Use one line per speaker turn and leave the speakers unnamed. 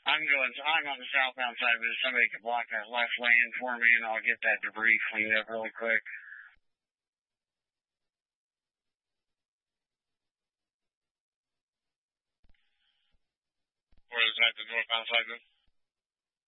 I'm on the southbound side, but if somebody could block that left lane for me, and I'll get that debris cleaned up really quick.
Where is that, the northbound side then?